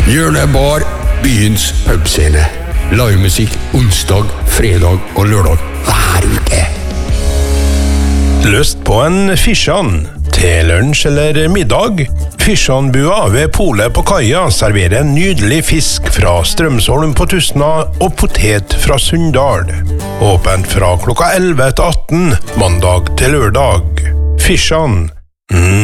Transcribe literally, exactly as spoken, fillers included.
Hjørnebar, byens pubscene. Livemusikk onsdag, fredag og lørdag hver uke. Lyst på en fisjan til lunsj eller middag? Fisjanbua ved Polet på Kaia serverer en nydelig fisk fra Strømsholm på Tustna og potet fra Sunndal. Åpent fra klokka elleve til atten, mandag til lørdag. Fisjan. Mm.